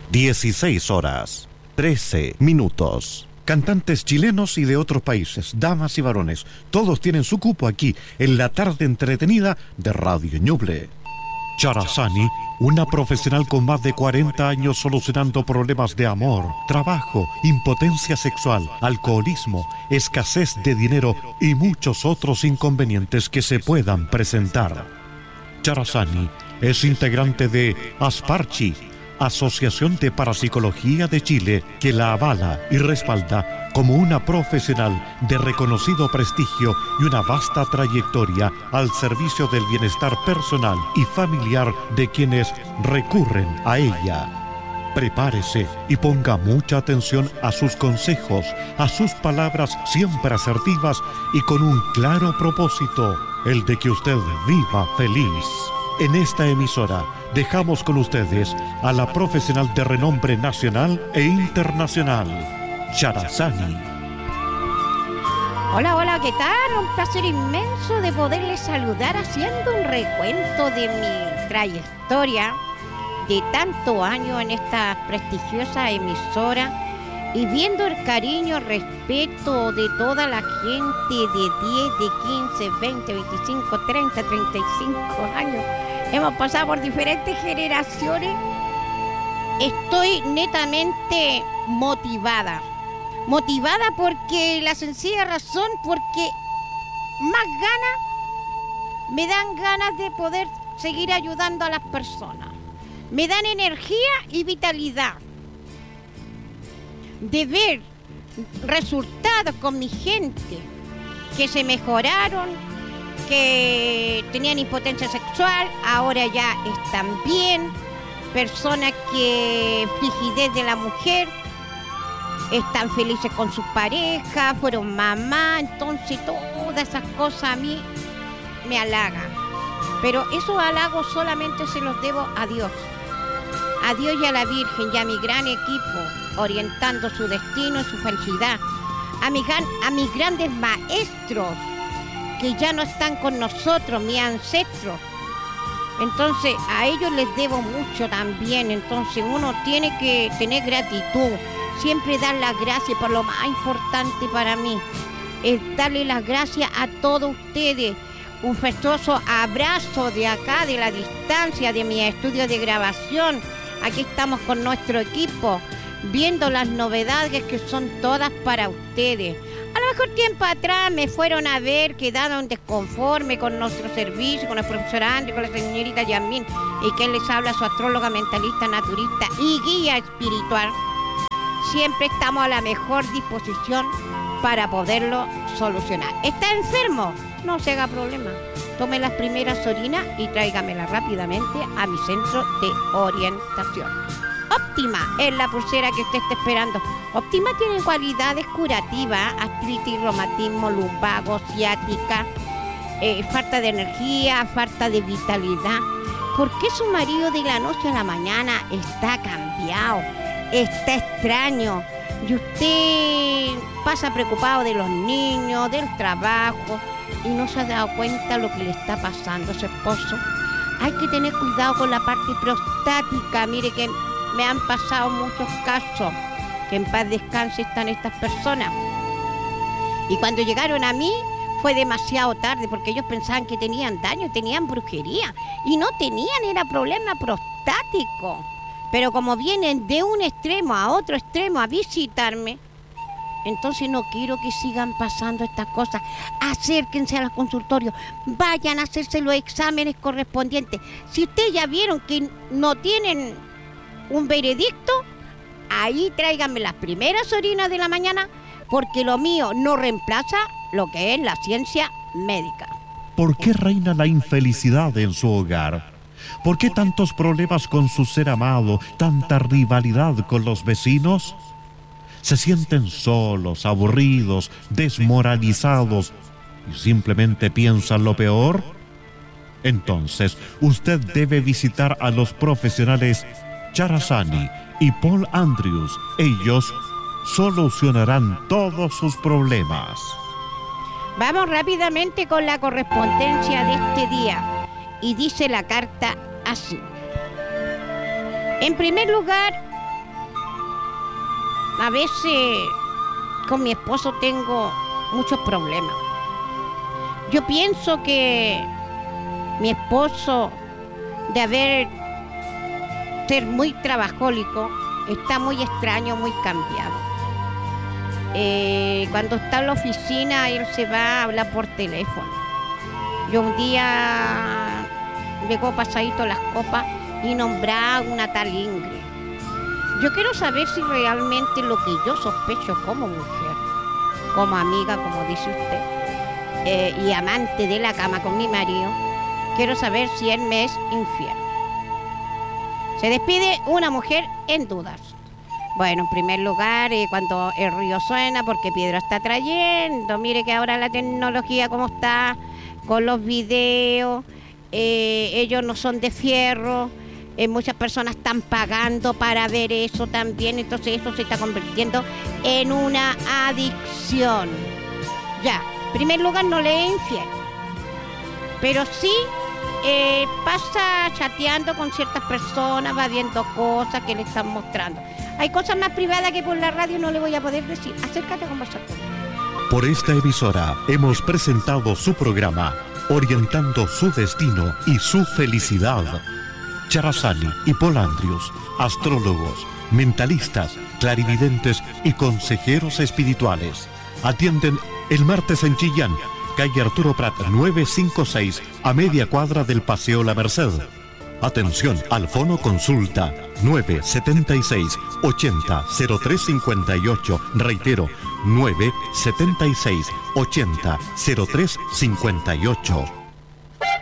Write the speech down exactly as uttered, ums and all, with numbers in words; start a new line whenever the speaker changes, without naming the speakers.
dieciséis horas, trece minutos. Cantantes chilenos y de otros países, damas y varones, todos tienen su cupo aquí, en la tarde entretenida de Radio Ñuble. Charazani, una profesional con más de cuarenta años solucionando problemas de amor, trabajo, impotencia sexual, alcoholismo, escasez de dinero y muchos otros inconvenientes que se puedan presentar. Charazani es integrante de Asparchi, Asociación de Parapsicología de Chile, que la avala y respalda como una profesional de reconocido prestigio y una vasta trayectoria al servicio del bienestar personal y familiar de quienes recurren a ella. Prepárese y ponga mucha atención a sus consejos, a sus palabras siempre asertivas y con un claro propósito, el de que usted viva feliz. En esta emisora dejamos con ustedes a la profesional de renombre nacional e internacional, Charazani.
Hola, hola, ¿qué tal? Un placer inmenso de poderles saludar haciendo un recuento de mi trayectoria de tanto año en esta prestigiosa emisora y viendo el cariño, respeto de toda la gente de diez, de quince, veinte, veinticinco, treinta, treinta y cinco años. Hemos pasado por diferentes generaciones. Estoy netamente motivada. Motivada porque la sencilla razón, porque más ganas, me dan ganas de poder seguir ayudando a las personas. Me dan energía y vitalidad de ver resultados con mi gente que se mejoraron, que tenían impotencia sexual, ahora ya están bien, personas que frigidez de la mujer, están felices con sus parejas, fueron mamá, entonces todas esas cosas a mí me halagan. Pero esos halagos solamente se los debo a Dios, a Dios y a la Virgen y a mi gran equipo, orientando su destino y su felicidad, a, mi, a mis grandes maestros, que ya no están con nosotros, mis ancestros. Entonces a ellos les debo mucho también. Entonces uno tiene que tener gratitud, siempre dar las gracias. Por lo más importante para mí es darle las gracias a todos ustedes. Un festoso abrazo de acá, de la distancia, de mi estudio de grabación. Aquí estamos con nuestro equipo, viendo las novedades que son todas para ustedes. A lo mejor tiempo atrás me fueron a ver, quedaron desconforme con nuestro servicio, con el profesor André, con la señorita Yasmín, y que les habla su astróloga, mentalista, naturista y guía espiritual. Siempre estamos a la mejor disposición para poderlo solucionar. ¿Está enfermo? No se haga problema. Tome las primeras orinas y tráigamelas rápidamente a mi centro de orientación. Óptima es la pulsera que usted está esperando. Óptima tiene cualidades curativas, artritis, reumatismo, lumbago, ciática, eh, falta de energía, falta de vitalidad. ¿Por qué su marido de la noche a la mañana está cambiado, está extraño? Y usted pasa preocupado de los niños, del trabajo, y no se ha dado cuenta lo que le está pasando a su esposo. Hay que tener cuidado con la parte prostática. Mire que me han pasado muchos casos, que en paz descanse están estas personas. Y cuando llegaron a mí fue demasiado tarde, porque ellos pensaban que tenían daño, tenían brujería, y no tenían, era problema prostático. Pero como vienen de un extremo a otro extremo a visitarme, entonces no quiero que sigan pasando estas cosas. Acérquense a los consultorios, vayan a hacerse los exámenes correspondientes. Si ustedes ya vieron que no tienen un veredicto, ahí tráiganme las primeras orinas de la mañana, porque lo mío no reemplaza lo que es la ciencia médica.
¿Por qué reina la infelicidad en su hogar? ¿Por qué tantos problemas con su ser amado, tanta rivalidad con los vecinos? ¿Se sienten solos, aburridos, desmoralizados y simplemente piensan lo peor? Entonces, usted debe visitar a los profesionales Charazani y Paul Andrews. Ellos solucionarán todos sus problemas.
Vamos rápidamente con la correspondencia de este día. Y dice la carta así. En primer lugar, a veces con mi esposo tengo muchos problemas. Yo pienso que mi esposo, de haber ser muy trabajólico, está muy extraño, muy cambiado. Eh, cuando está en la oficina, él se va a hablar por teléfono. Yo un día llegó pasadito las copas y nombraba una tal Ingrid. Yo quiero saber si realmente lo que yo sospecho como mujer, como amiga, como dice usted, eh, y amante de la cama con mi marido, quiero saber si él me es infiel. Se despide una mujer en dudas. Bueno, en primer lugar, eh, cuando el río suena, porque Piedra está trayendo, mire que ahora la tecnología como está, con los videos, eh, ellos no son de fierro, eh, muchas personas están pagando para ver eso también, entonces eso se está convirtiendo en una adicción. Ya, en primer lugar no le es infiel, pero sí eh, pasa chateando con ciertas personas, va viendo cosas que le están mostrando. Hay cosas más privadas que por la radio no le voy a poder decir. Acércate a conversar conmigo.
Por esta emisora hemos presentado su programa Orientando su destino y su felicidad. Charazani y Polandrius, astrólogos, mentalistas, clarividentes y consejeros espirituales. Atienden el martes en Chillán, calle Arturo Prat novecientos cincuenta y seis, a media cuadra del Paseo La Merced. Atención al fono consulta nueve siete seis, ochenta, cero tres cincuenta y ocho. Reitero, nueve siete seis, ochenta, cero tres cincuenta y ocho.